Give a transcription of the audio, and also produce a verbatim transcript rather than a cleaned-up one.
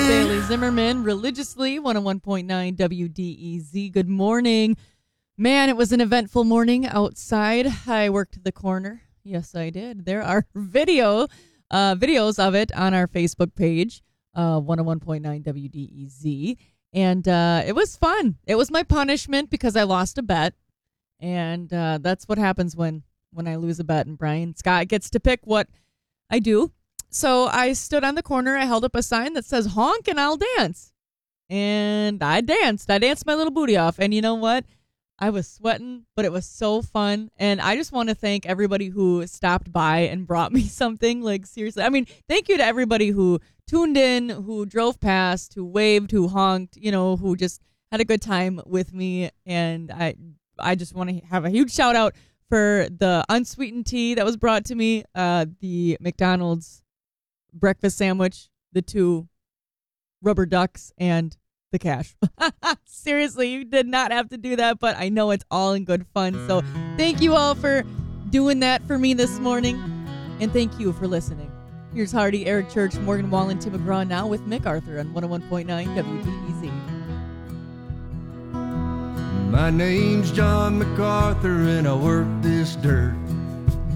Bailey Zimmerman, religiously, one oh one point nine W D E Z. Good morning. Man, it was an eventful morning outside. I worked the corner. Yes, I did. There are video, uh, videos of it on our Facebook page, uh, one oh one point nine W D E Z. And uh, it was fun. It was my punishment because I lost a bet. And uh, that's what happens when, when I lose a bet. And Brian Scott gets to pick what I do. So I stood on the corner. I held up a sign that says, honk and I'll dance. And I danced. I danced my little booty off. And you know what? I was sweating, but it was so fun. And I just want to thank everybody who stopped by and brought me something. Like, seriously. I mean, thank you to everybody who tuned in, who drove past, who waved, who honked, you know, who just had a good time with me. And I, I just want to have a huge shout out for the unsweetened tea that was brought to me, uh, the McDonald's breakfast sandwich, the two rubber ducks, and the cash. Seriously, you did not have to do that, but I know it's all in good fun. So thank you all for doing that for me this morning, and thank you for listening. Here's Hardy, Eric Church, Morgan Wallen, Tim McGraw now with Mick Arthur on one oh one point nine W D E Z. My name's John MacArthur and I work this dirt.